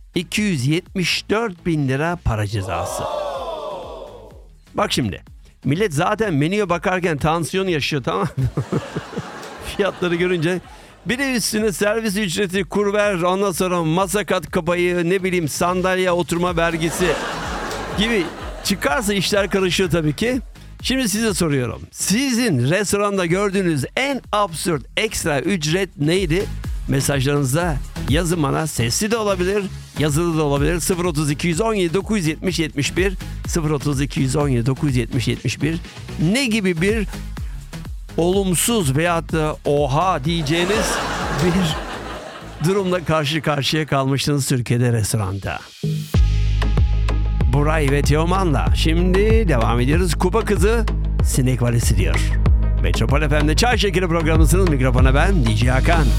274 bin lira para cezası. Bak şimdi. Millet zaten menüye bakarken tansiyon yaşıyor, tamam mı? Fiyatları görünce bir de üstüne servis ücreti, kurver, ondan sonra masa kat kapayı, ne bileyim sandalye oturma vergisi gibi çıkarsa işler karışıyor tabii ki. Şimdi size soruyorum. Sizin restoranda gördüğünüz en absürt ekstra ücret neydi? Mesajlarınızda yazın bana. Sesli de olabilir, yazılı da olabilir. 03217 970 71 03217 970 71. Ne gibi bir olumsuz veyahut da oha diyeceğiniz bir durumla karşı karşıya kalmışsınız Türkiye'de restoranda? Buray ve Teoman'la şimdi devam ediyoruz. Kuba Kızı Sinek Valisi diyor. Metropol FM'de Çay Şekeri programındasınız. Mikrofona ben DJ Hakan.